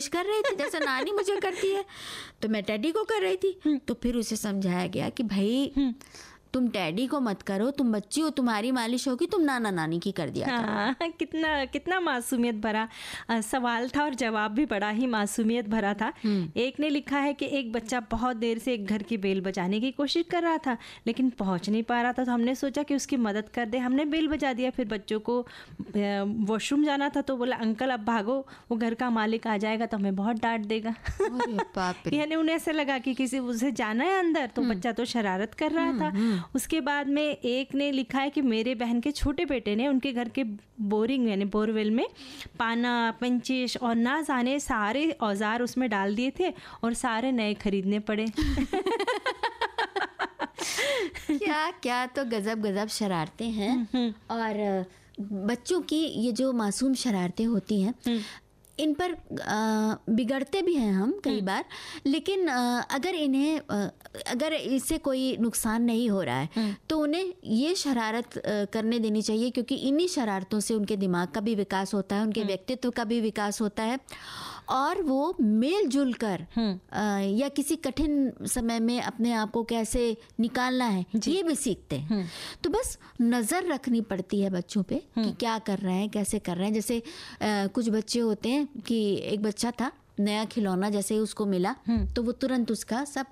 कुछ कर रही थी जैसे नानी मुझे करती है, तो मैं टेडी को कर रही थी। तो फिर उसे समझाया गया कि भाई तुम डैडी को मत करो, तुम बच्ची हो, तुम्हारी मालिश होगी, तुम नाना नानी की कर दिया करो। हाँ, कितना कितना मासूमियत भरा सवाल था और जवाब भी बड़ा ही मासूमियत भरा था। एक ने लिखा है कि एक बच्चा बहुत देर से एक घर की बेल बजाने की कोशिश कर रहा था लेकिन पहुंच नहीं पा रहा था, तो हमने सोचा कि उसकी मदद कर दे। हमने बेल बजा दिया। फिर बच्चों को वॉशरूम जाना था तो बोला अंकल अब भागो, वो घर का मालिक आ जाएगा तो हमें बहुत डांट देगा। यानी उन्हें ऐसा लगा कि किसी उसे जाना है अंदर, तो बच्चा तो शरारत कर रहा था। उसके बाद में एक ने लिखा है कि मेरे बहन के छोटे बेटे ने उनके घर के बोरिंग यानी बोरवेल में पाना, पंचिश और ना जाने सारे औजार उसमें डाल दिए थे और सारे नए खरीदने पड़े। क्या क्या तो गजब गजब शरारतें हैं। और बच्चों की ये जो मासूम शरारतें होती हैं इन पर बिगड़ते भी हैं हम कई बार, लेकिन अगर इससे कोई नुकसान नहीं हो रहा है तो उन्हें ये शरारत करने देनी चाहिए, क्योंकि इन्हीं शरारतों से उनके दिमाग का भी विकास होता है, उनके व्यक्तित्व का भी विकास होता है और वो मेल जुल कर या किसी कठिन समय में अपने आप को कैसे निकालना है ये भी सीखते हैं। तो बस नज़र रखनी पड़ती है बच्चों पे कि क्या कर रहे हैं, कैसे कर रहे हैं। जैसे कुछ बच्चे होते हैं कि एक बच्चा था, नया खिलौना जैसे ही उसको मिला तो वो तुरंत उसका सब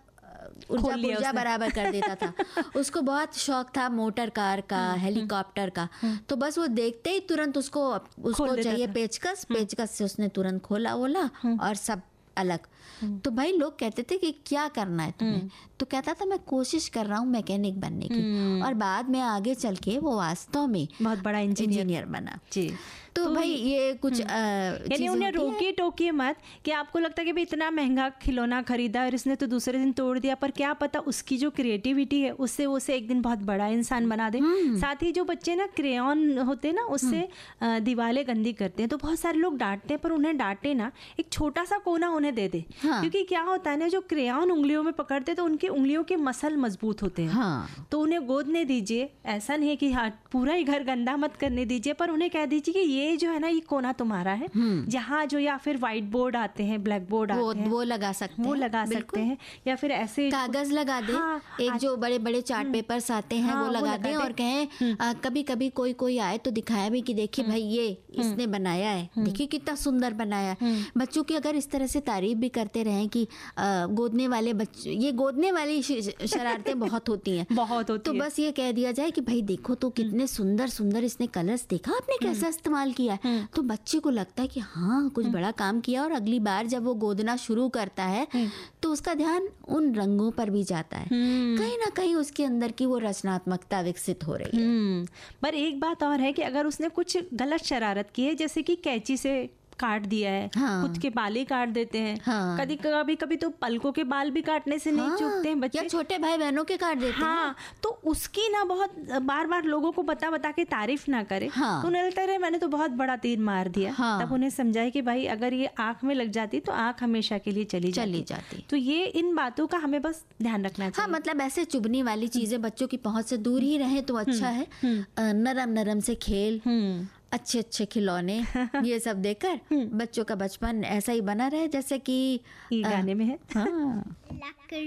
ऊर्जा बराबर कर देता था। उसको बहुत शौक था मोटर कार का, हेलीकॉप्टर का, तो बस वो देखते ही तुरंत उसको चाहिए पेचकस से उसने तुरंत खोला वोला और सब अलग। तो भाई लोग कहते थे कि क्या करना है तुम्हें, तो कहता था मैं कोशिश कर रहा हूँ मैकेनिक बनने की, और बाद में आगे चल के वो वास्तव में बहुत बड़ा इंजीनियर बना। जी। तो भाई ये कुछ यानी उन्हें रोकिए टोकिए मत कि आपको लगता है कि भाई इतना महंगा खिलौना खरीदा और इसने तो दूसरे दिन तोड़ दिया, पर क्या पता उसकी जो क्रिएटिविटी है उससे वो उसे एक दिन बहुत बड़ा इंसान बना दे। साथ ही जो बच्चे ना क्रेयॉन होते हैं ना उससे दीवारें गंदी करते हैं, तो बहुत सारे लोग डांटते हैं, पर उन्हें डांटे ना, एक छोटा सा कोना उन्हें दे दे। क्योंकि क्या होता है ना, जो क्रेयॉन उंगलियों में पकड़ते तो उनकी उंगलियों के मसल मजबूत होते हैं। तो उन्हें गोदने दीजिए, ऐसा नहीं है कि हाँ पूरा ही घर गंदा मत करने दीजिए, पर उन्हें कह दीजिए कि ये जो है ना ये कोना तुम्हारा है, जहाँ जो या फिर व्हाइट बोर्ड आते हैं, ब्लैक बोर्ड आते हैं, वो लगा सकते हैं, या फिर ऐसे कागज लगा दे। एक जो बड़े बड़े चार्ट पेपर्स आते हैं वो लगा दें और कहें कभी कभी कोई आए तो दिखाया भी कि देखिए भाई ये इसने बनाया है, देखिए कितना सुंदर बनाया। बच्चों की अगर इस तरह से तारीफ भी करते रहें कि गोदने वाले बच्चे, ये गोदने वाली शरारतें बहुत होती हैं, तो बस ये कह दिया जाए कि भाई देखो तो कितने सुंदर सुंदर इसने कलर्स, देखा आपने कैसा इस्तेमाल किया, तो बच्चे को लगता है कि हाँ कुछ बड़ा काम किया, और अगली बार जब वो गोदना शुरू करता है तो उसका ध्यान उन रंगों पर भी जाता है, कहीं ना कहीं उसके अंदर की वो रचनात्मकता विकसित हो रही है। पर एक बात और है कि अगर उसने कुछ गलत शरारत की है, जैसे कि कैंची से काट दिया है, खुद के बाल ही काट देते हैं, कभी तो पलकों के बाल भी काटने से नहीं चूकते हैं बच्चे, या छोटे भाई बहनों के काट देते हैं। तो उसकी ना बहुत बार बार लोगों को बता के तारीफ ना करे, तो उन्हें लगता है मैंने तो बहुत बड़ा तीर मार दिया। तब उन्हें समझाए कि भाई अगर ये आंख में लग जाती तो आंख हमेशा के लिए चली जाती। तो ये इन बातों का हमें बस ध्यान रखना चाहिए। मतलब ऐसे चुभने वाली चीजें बच्चों की पहुंच से दूर ही रहे तो अच्छा है। नरम नरम से खेल, अच्छे अच्छे खिलौने, ये सब देकर बच्चों का बचपन ऐसा ही बना रहे जैसे कि गाने में है।